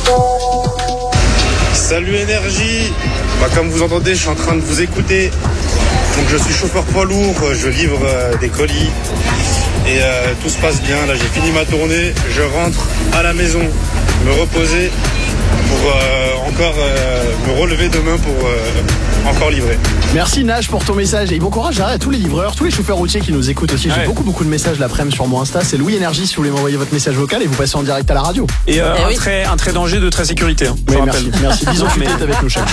Salut Énergie. Comme vous entendez, je suis en train de vous écouter. Donc je suis chauffeur poids lourd, je livre des colis et tout se passe bien. Là j'ai fini ma tournée, je rentre à la maison, me reposer pour encore me relever demain pour encore livrer. Merci Nash pour ton message et bon courage à tous les livreurs, tous les chauffeurs routiers qui nous écoutent aussi. J'ai beaucoup de messages l'après-midi sur mon Insta. C'est Louis Énergie si vous voulez m'envoyer votre message vocal et vous passez en direct à la radio. Et un trait danger de très sécurité. Oui, merci. Bisous, tu es avec nous chaque jour.